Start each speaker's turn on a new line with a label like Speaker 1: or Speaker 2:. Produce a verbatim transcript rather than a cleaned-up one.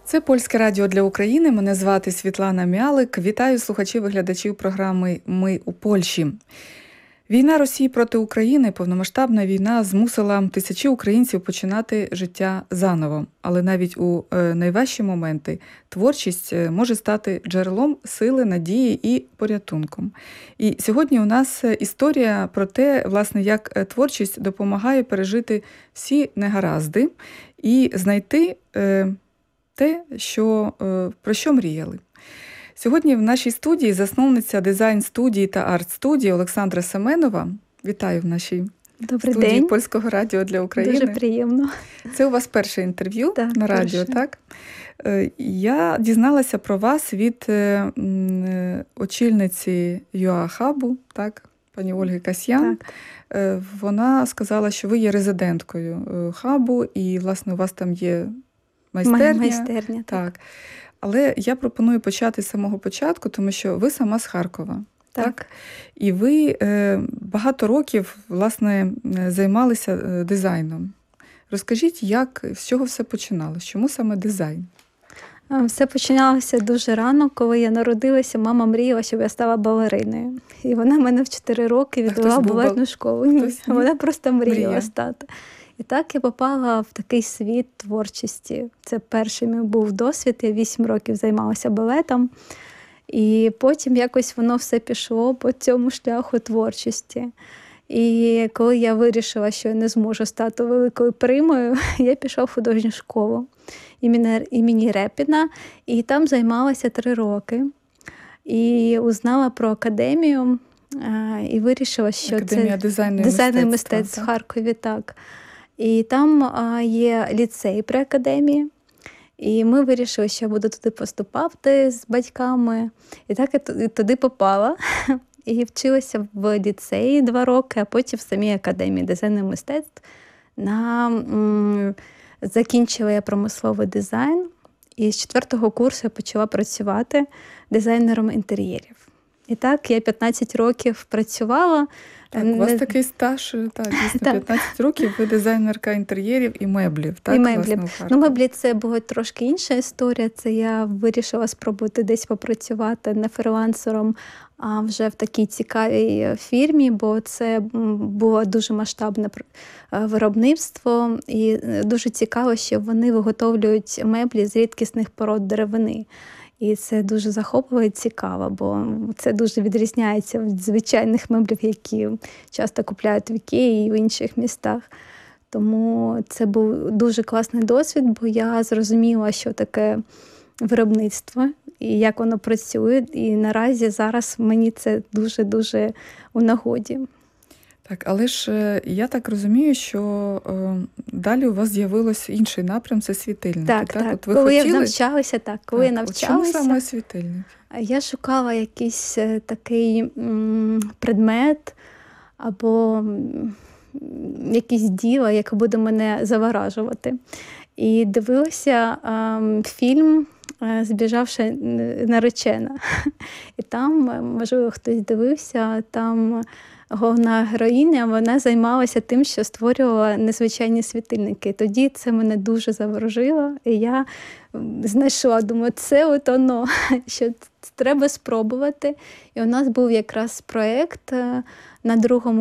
Speaker 1: Це Польське радіо для України. Мене звати Світлана Мялик. Вітаю слухачів і глядачів програми «Ми у Польщі». Війна Росії проти України, повномасштабна війна, змусила тисячі українців починати життя заново. Але навіть у найважчі моменти творчість може стати джерелом сили, надії і порятунком. І сьогодні у нас історія про те, власне, як творчість допомагає пережити всі негаразди і знайти те, що, про що мріяли. Сьогодні в нашій студії засновниця дизайн-студії та арт-студії Олександра Семенова. Вітаю в нашій
Speaker 2: Добрий
Speaker 1: студії
Speaker 2: день.
Speaker 1: Польського радіо для України.
Speaker 2: Дуже приємно.
Speaker 1: Це у вас перше інтерв'ю
Speaker 2: так,
Speaker 1: на радіо,
Speaker 2: перше.
Speaker 1: так? Я дізналася про вас від очільниці ЮА-хабу, так, пані Ольги Касьян.
Speaker 2: Так.
Speaker 1: Вона сказала, що ви є резиденткою хабу, і, власне, у вас там є майстерня.
Speaker 2: Майстерня, так.
Speaker 1: так. Але я пропоную почати з самого початку, тому що ви сама з Харкова.
Speaker 2: Так.
Speaker 1: так? І ви е, багато років, власне, займалися дизайном. Розкажіть, як, з чого все починалось? Чому саме дизайн?
Speaker 2: Все починалося дуже рано, коли я народилася. Мама мріяла, щоб я стала балериною. І вона мене в чотири роки відвела в балетну бал... школу. Ні, вона просто мріяла Мрія. стати. І так я попала в такий світ творчості. Це перший мій був досвід. Я вісім років займалася балетом. І потім якось воно все пішло по цьому шляху творчості. І коли я вирішила, що я не зможу стати великою примою, я пішла в художню школу імені, імені Репіна. І там займалася три роки. І узнала про академію. І вирішила, що
Speaker 1: Академія
Speaker 2: це
Speaker 1: дизайну і
Speaker 2: дизайну
Speaker 1: мистецтва
Speaker 2: мистецтв в Харкові. Так. І там а, є ліцей при академії, і ми вирішили, що я буду туди поступати з батьками. І так я туди попала. І вчилася в ліцеї два роки, а потім в самій академії дизайну і мистецтв. На, м, закінчила я промисловий дизайн, і з четвертого курсу я почала працювати дизайнером інтер'єрів. І так, я п'ятнадцять років працювала.
Speaker 1: Так, у вас такий стаж, так, дійсно,
Speaker 2: так.
Speaker 1: п'ятнадцять років, ви дизайнерка інтер'єрів і меблів, так?
Speaker 2: І меблів. Ну, меблі – це була трошки інша історія. Це я вирішила спробувати десь попрацювати не фрилансером, а вже в такій цікавій фірмі, бо це було дуже масштабне виробництво. І дуже цікаво, що вони виготовлюють меблі з рідкісних пород деревини. І це дуже захопливо і цікаво, бо це дуже відрізняється від звичайних меблів, які часто купляють в Ікеї і в інших містах. Тому це був дуже класний досвід, бо я зрозуміла, що таке виробництво і як воно працює. І наразі зараз мені це дуже-дуже у нагоді.
Speaker 1: Так, але ж я так розумію, що е, далі у вас з'явилось інший напрям – це світильники.
Speaker 2: Так, так.
Speaker 1: так. От ви
Speaker 2: коли
Speaker 1: хотіли...
Speaker 2: я навчалася, так. Коли
Speaker 1: так,
Speaker 2: я навчалася,
Speaker 1: чому саме світильники?
Speaker 2: Я шукала якийсь такий м, предмет або м, якесь діло, яке буде мене заворажувати. І дивилася ем, фільм «Збіжавша наречена». І там, можливо, хтось дивився, там головна героїня, вона займалася тим, що створювала незвичайні світильники. Тоді це мене дуже заворожило, і я знайшла, думаю, це от воно, що треба спробувати. І у нас був якраз проєкт на другому